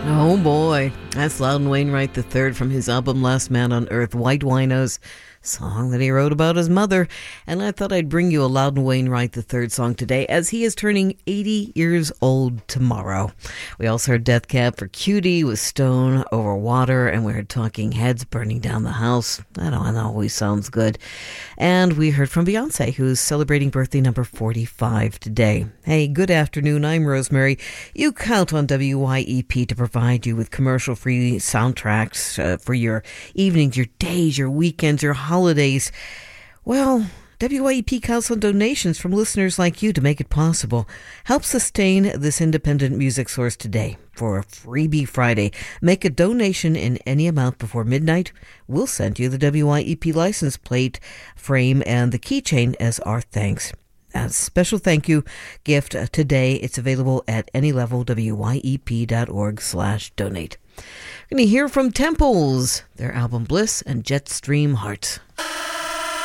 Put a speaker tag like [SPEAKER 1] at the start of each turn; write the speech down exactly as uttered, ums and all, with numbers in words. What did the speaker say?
[SPEAKER 1] Oh boy, that's Loudon Wainwright the third from his album Last Man on Earth, White Winos, song that he wrote about his mother. And I thought I'd bring you a Loudon Wainwright the third song today, as he is turning eighty years old tomorrow. We also heard Death Cab for Cutie with Stone Over Water, and we heard Talking Heads, Burning Down the House. That always sounds good. And we heard from Beyonce, who's celebrating birthday number forty-five today. Hey, good afternoon. I'm Rosemary. You count on W Y E P to provide you with commercial-free soundtracks uh, for your evenings, your days, your weekends, your holidays. Well, W Y E P counts on donations from listeners like you to make it possible. Help sustain this independent music source today. For a Freebie Friday, make a donation in any amount before midnight. We'll send you the W Y E P license plate frame and the keychain as our thanks. A special thank you gift today. It's available at any level, W Y E P dot org slash donate. We're going to hear from Temples, their album Bliss and Jetstream Heart.